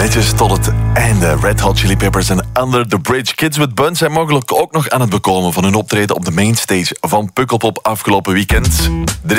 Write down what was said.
Netjes tot het einde. Red Hot Chili Peppers en Under the Bridge. Kids with Buns zijn mogelijk ook nog aan het bekomen van hun optreden op de mainstage van Pukkelpop afgelopen weekend.